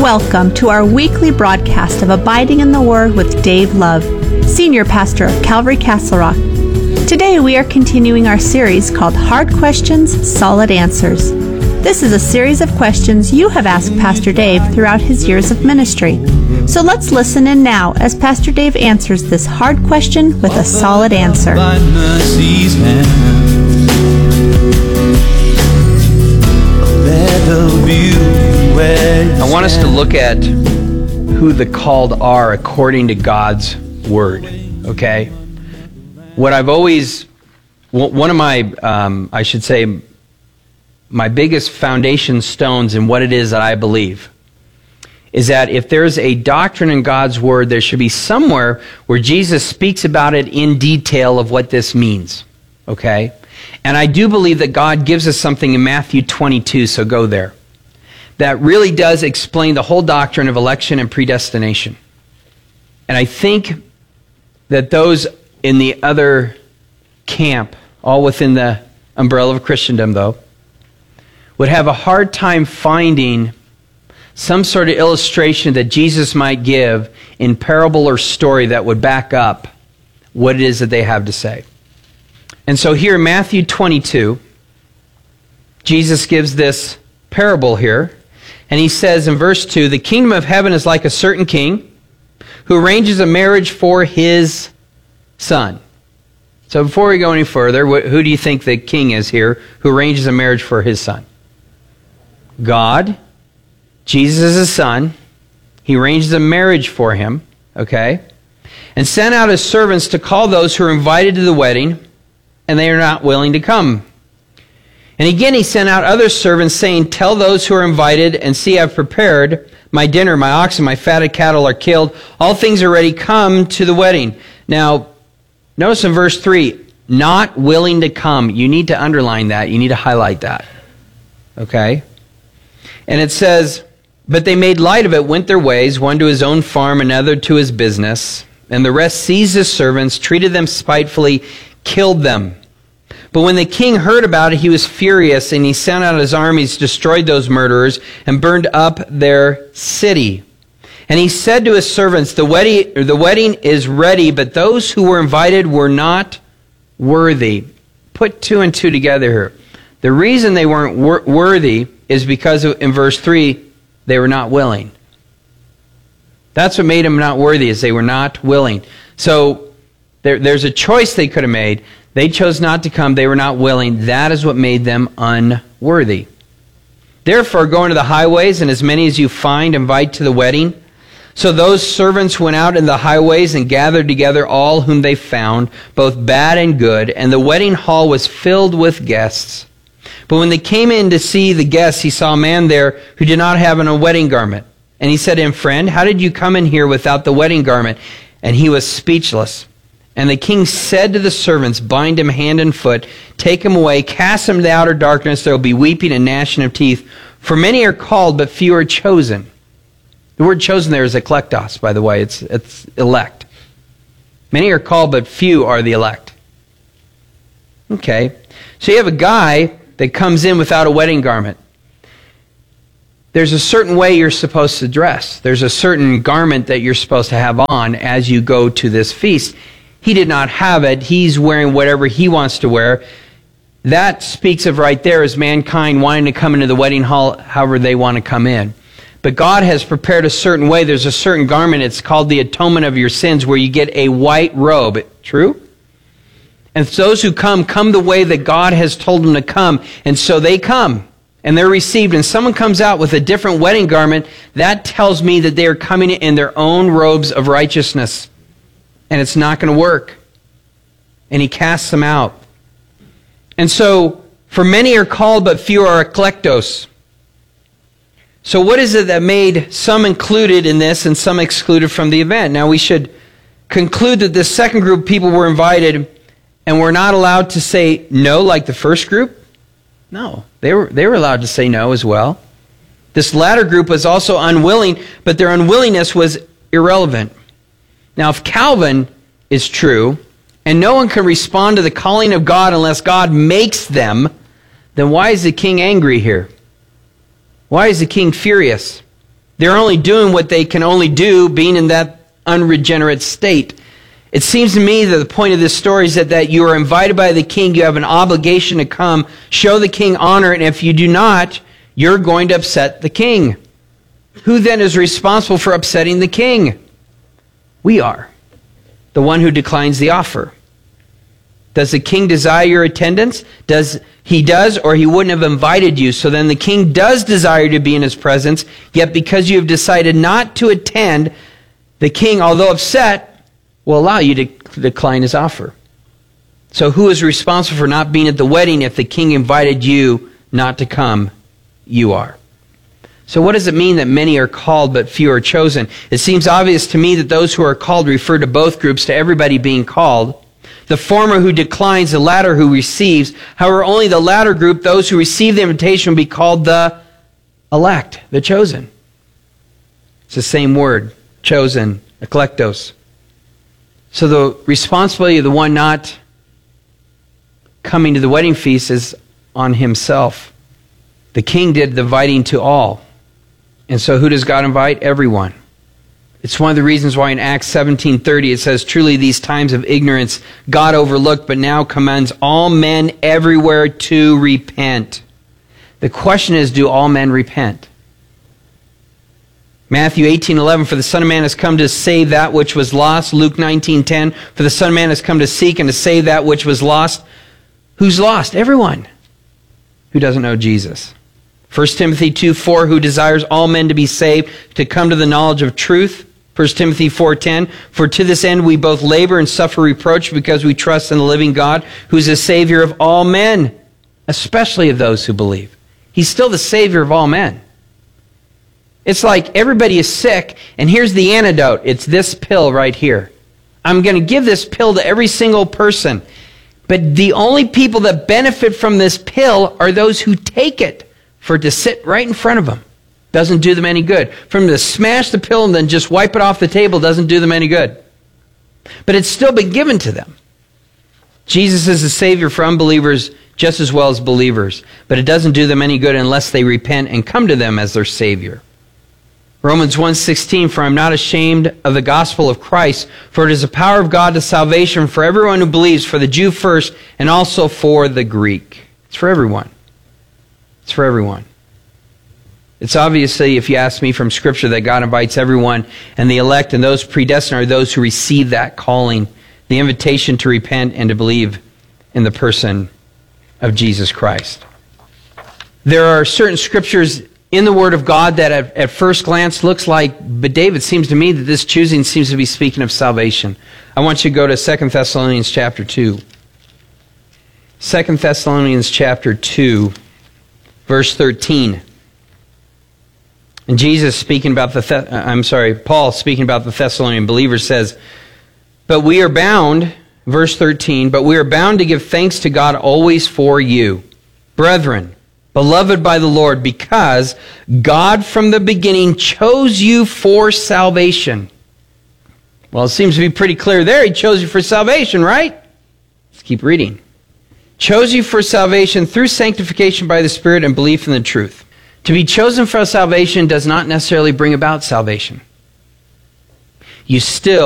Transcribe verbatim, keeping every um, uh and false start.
Welcome to our weekly broadcast of Abiding in the Word with Dave Love, Senior Pastor of Calvary Castle Rock. Today we are continuing our series called Hard Questions, Solid Answers. This is a series of questions you have asked Pastor Dave throughout his years of ministry. So let's listen in now as Pastor Dave answers this hard question with a solid answer. I want us to look at who the called are according to God's Word, okay? What I've always, one of my, um, I should say, my biggest foundation stones in what it is that I believe is that if there's a doctrine in God's Word, there should be somewhere where Jesus speaks about it in detail of what this means, okay? And I do believe that God gives us something in Matthew twenty-two, so go there, that really does explain the whole doctrine of election and predestination. And I think that those in the other camp, all within the umbrella of Christendom though, would have a hard time finding some sort of illustration that Jesus might give in parable or story that would back up what it is that they have to say. And so here in Matthew twenty-two, Jesus gives this parable here, and he says in verse two, "The kingdom of heaven is like a certain king who arranges a marriage for his son." So before we go any further, who do you think the king is here who arranges a marriage for his son? God. Jesus is his son. He arranges a marriage for him, okay? And sent out his servants to call those who are invited to the wedding, and they are not willing to come. And again he sent out other servants, saying, "Tell those who are invited, and see, I've prepared my dinner, my oxen, my fatted cattle are killed. All things are ready. Come to the wedding." Now, notice in verse three, not willing to come. You need to underline that. You need to highlight that. Okay? And it says, "But they made light of it, went their ways, one to his own farm, another to his business. And the rest seized his servants, treated them spitefully, killed them. But when the king heard about it, he was furious, and he sent out his armies, destroyed those murderers, and burned up their city. And he said to his servants, the wedding, the wedding is ready, but those who were invited were not worthy." Put two and two together here. The reason they weren't wor- worthy is because of, in verse three, they were not willing. That's what made them not worthy, is they were not willing. So there, there's a choice they could have made. They chose not to come. They were not willing. That is what made them unworthy. "Therefore, go into the highways, and as many as you find, invite to the wedding." So those servants went out in the highways and gathered together all whom they found, both bad and good, and the wedding hall was filled with guests. But when they came in to see the guests, he saw a man there who did not have on a wedding garment. And he said to him, "Friend, how did you come in here without the wedding garment?" And he was speechless. And the king said to the servants, "Bind him hand and foot, take him away, cast him to the outer darkness. There will be weeping and gnashing of teeth. For many are called, but few are chosen." The word chosen there is eklektos, by the way. It's, it's elect. Many are called, but few are the elect. Okay. So you have a guy that comes in without a wedding garment. There's a certain way you're supposed to dress. There's a certain garment that you're supposed to have on as you go to this feast. He did not have it. He's wearing whatever he wants to wear. That speaks of right there is mankind wanting to come into the wedding hall however they want to come in. But God has prepared a certain way. There's a certain garment. It's called the atonement of your sins, where you get a white robe. True? And those who come, come the way that God has told them to come. And so they come, and they're received. And someone comes out with a different wedding garment, that tells me that they are coming in their own robes of righteousness. And it's not going to work. And he casts them out. And so, for many are called, but few are eklektos. So what is it that made some included in this and some excluded from the event? Now we should conclude that this second group of people were invited and were not allowed to say no like the first group? No, they were, they were allowed to say no as well. This latter group was also unwilling, but their unwillingness was irrelevant. Now, if Calvin is true, and no one can respond to the calling of God unless God makes them, then why is the king angry here? Why is the king furious? They're only doing what they can only do being in that unregenerate state. It seems to me that the point of this story is that, that you are invited by the king. You have an obligation to come, show the king honor, and if you do not, you're going to upset the king. Who then is responsible for upsetting the king? We are. The one who declines the offer. Does the king desire your attendance? Does he does, or he wouldn't have invited you. So then the king does desire to be in his presence, yet because you have decided not to attend, the king, although upset, will allow you to decline his offer. So who is responsible for not being at the wedding if the king invited you not to come? You are. So what does it mean that many are called but few are chosen? It seems obvious to me that those who are called refer to both groups, to everybody being called. The former who declines, the latter who receives. However, only the latter group, those who receive the invitation, will be called the elect, the chosen. It's the same word, chosen, eklektos. So the responsibility of the one not coming to the wedding feast is on himself. The king did the inviting to all. And so who does God invite? Everyone. It's one of the reasons why in Acts seventeen thirty it says, truly these times of ignorance God overlooked, but now commands all men everywhere to repent. The question is, do all men repent? Matthew eighteen eleven, for the Son of Man has come to save that which was lost. Luke nineteen ten, for the Son of Man has come to seek and to save that which was lost. Who's lost? Everyone who doesn't know Jesus. First Timothy two four, who desires all men to be saved, to come to the knowledge of truth. First Timothy four ten, for to this end we both labor and suffer reproach because we trust in the living God, who is the Savior of all men, especially of those who believe. He's still the Savior of all men. It's like everybody is sick, and here's the antidote. It's this pill right here. I'm going to give this pill to every single person. But the only people that benefit from this pill are those who take it, for it to sit right in front of them. Doesn't do them any good. For them to smash the pill and then just wipe it off the table doesn't do them any good. But it's still been given to them. Jesus is the Savior for unbelievers just as well as believers. But it doesn't do them any good unless they repent and come to them as their Savior. Romans one sixteen, for I am not ashamed of the gospel of Christ, for it is the power of God to salvation for everyone who believes, for the Jew first, and also for the Greek. It's for everyone. It's for everyone. It's obviously, if you ask me from Scripture, that God invites everyone, and the elect and those predestined are those who receive that calling, the invitation to repent and to believe in the person of Jesus Christ. There are certain Scriptures in the Word of God that at, at first glance looks like, but David, seems to me that this choosing seems to be speaking of salvation. I want you to go to Second Thessalonians chapter two. Second Thessalonians chapter two, verse thirteen. And Jesus speaking about the, Th- I'm sorry, Paul speaking about the Thessalonian believers says, but we are bound, verse thirteen, but we are bound to give thanks to God always for you, brethren, beloved by the Lord, because God from the beginning chose you for salvation. Well, it seems to be pretty clear there. He chose you for salvation, right? Let's keep reading. Chose you for salvation through sanctification by the Spirit and belief in the truth. To be chosen for salvation does not necessarily bring about salvation. You still